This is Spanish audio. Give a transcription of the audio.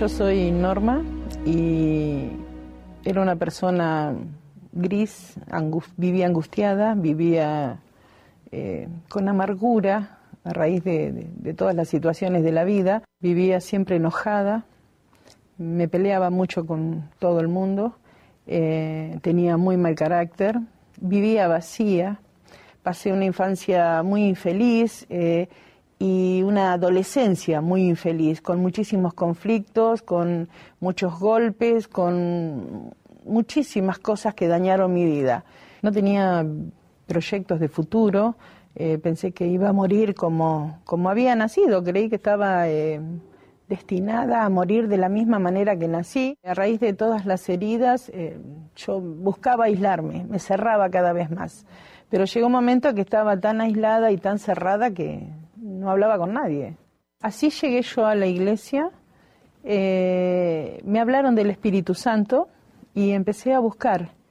Yo soy Norma y era una persona gris, vivía angustiada, vivía con amargura a raíz de todas las situaciones de la vida, vivía siempre enojada, me peleaba mucho con todo el mundo, tenía muy mal carácter, vivía vacía, pasé una infancia muy infeliz y una adolescencia muy infeliz, con muchísimos conflictos, con muchos golpes, con muchísimas cosas que dañaron mi vida. No tenía proyectos de futuro, pensé que iba a morir como había nacido, creí que estaba destinada a morir de la misma manera que nací. A raíz de todas las heridas, yo buscaba aislarme, me cerraba cada vez más. Pero llegó un momento que estaba tan aislada y tan cerrada que no hablaba con nadie. Así llegué yo a la iglesia, me hablaron del Espíritu Santo y empecé a buscar